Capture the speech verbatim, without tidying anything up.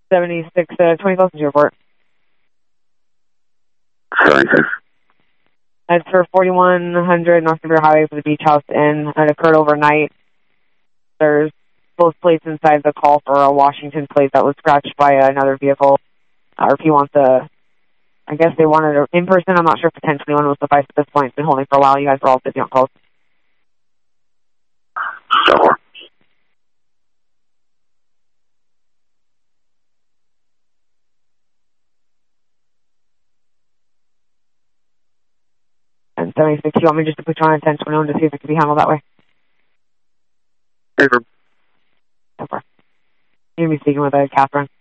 seventy-six, uh, twenty thousand report. seventy-six. That's for forty-one hundred North River Highway for the Beach House Inn. It occurred overnight. There's both plates inside the call for a Washington plate that was scratched by another vehicle. Or if you want the, I guess they wanted it in person. I'm not sure. Potentially one will suffice at this point. It's been holding for a while. You guys are all busy on calls. Sure. And seventy-six, you want me just to put you on attention to see if it can be handled that way? Paper. So far. You're going to be speaking with uh, Catherine.